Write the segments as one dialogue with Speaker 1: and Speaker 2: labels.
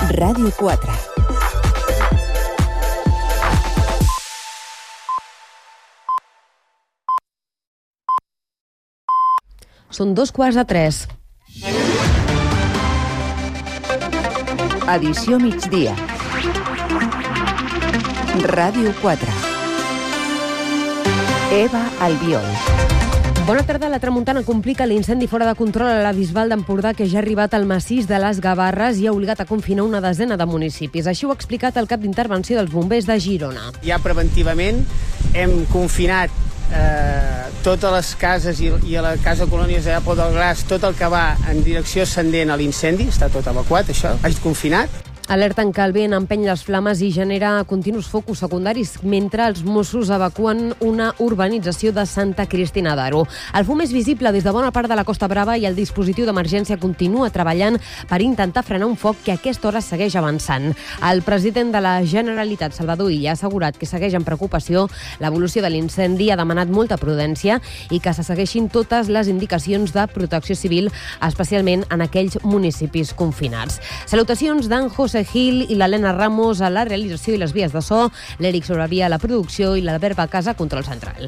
Speaker 1: Ràdio 4.
Speaker 2: Són 2:15.
Speaker 1: Edició migdia. Ràdio 4. Eva Albiol.
Speaker 2: Bona tarda. La tramuntana complica l'incendi fora de control a la Bisbal d'Empordà, que ja ha arribat al massís de les Gavarres i ha obligat a confinar una desena de municipis. Així ho ha explicat el cap d'intervenció dels bombers de Girona.
Speaker 3: Ja preventivament hem confinat totes les cases i a la casa Colònies de Pol del Gras, tot el que va en direcció ascendent a l'incendi, està tot evacuat, això, confinat.
Speaker 2: Alerten que el vent empeny les flames i genera continus focus secundaris mentre els Mossos evacuen una urbanització de Santa Cristina d'Aro. El fum és visible des de bona part de la Costa Brava i el dispositiu d'emergència continua treballant per intentar frenar un foc que a aquesta hora segueix avançant. El president de la Generalitat, Salvador Illa, ha assegurat que segueix amb preocupació l'evolució de l'incendi, ha demanat molta prudència i que se segueixin totes les indicacions de protecció civil, especialment en aquells municipis confinats. Salutacions d'en José Gil i l'Helena Ramos a la realització i les vies de so, l'Eric Sobrevia a la producció i l'Albert Bacasa a control central.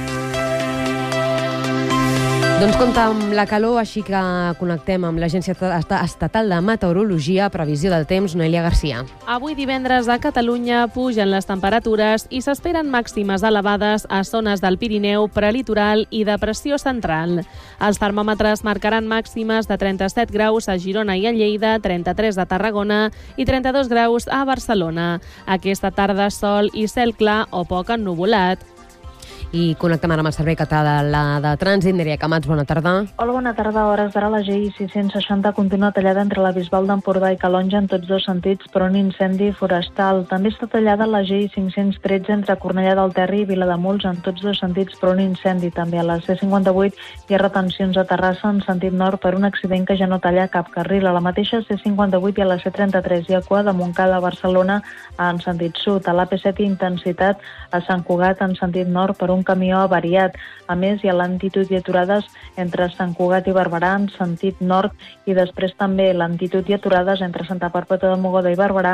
Speaker 2: Doncs compta amb la calor, així que connectem amb l'Agència Estatal de Meteorologia. Previsió del temps, Noelia Garcia.
Speaker 4: Avui divendres a Catalunya pugen les temperatures i s'esperen màximes elevades a zones del Pirineu, prelitoral i depressió central. Els termòmetres marcaran màximes de 37 graus a Girona i a Lleida, 33 a Tarragona i 32 graus a Barcelona. Aquesta tarda sol i cel clar o poc ennuvolat.
Speaker 2: I connectem ara amb el Servei Català de Trànsit. Nerea Camats, bona tarda.
Speaker 5: Hola, bona tarda. A hores d'ara la GI 660 continua tallada entre la Bisbal d'Empordà i Calonge en tots dos sentits per un incendi forestal. També està tallada la GI 513 entre Cornellà del Terri i Vilademuls en tots dos sentits per un incendi. També a la C58 hi ha retencions a Terrassa en sentit nord per un accident que ja no talla cap carril. A la mateixa C58 i a la C33 hi ha cua de Montcada a Barcelona en sentit sud. A l'AP7 intensitat a Sant Cugat en sentit nord per un camió avariat. A més, hi ha lentitud i aturades entre Sant Cugat i Barberà en sentit nord i després també lentitud i aturades entre Santa Perpètua de Mogoda i Barberà